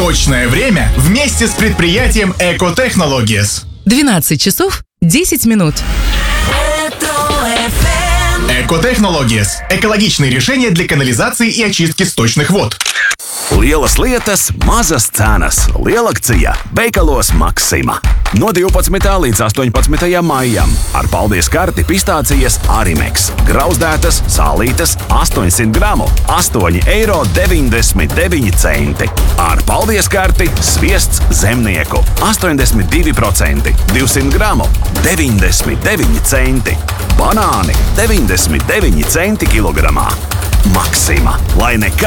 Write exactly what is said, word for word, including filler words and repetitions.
Точное время вместе с предприятием Экотехнологиес. двенадцать часов десять минут. Экотехнологиес – экологичные решения для канализации и очистки сточных вод. Lielas lietas, mazas cenas. Lielakcija veikalos Maksima. No divpadsmitā līdz astoņpadsmitajam maijam ar paldies karti pistācijas Arimex. Grauzdētas, sālītas, astoņsimt gramu, astoņi eiro deviņdesmit deviņi centi. Ar paldies karti sviests Zemnieku, astoņdesmit divi procenti, divsimt gramu, deviņdesmit deviņi centi. Banāni, deviņdesmit deviņi centi kilogramā. Maksima, lai nekad